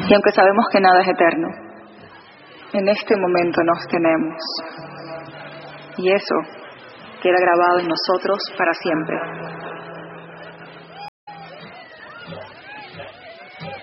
Y aunque sabemos que nada es eterno, en este momento nos tenemos. Y eso queda grabado en nosotros para siempre.